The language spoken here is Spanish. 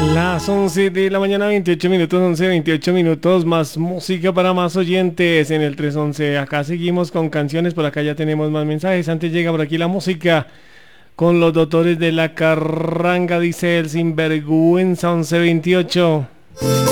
Las 11 de la mañana, 28 minutos, 11, 28 minutos, más música para más oyentes en el 311. Acá seguimos con canciones, por acá ya tenemos más mensajes. Antes llega por aquí la música con los doctores de la carranga, dice el sinvergüenza 1128.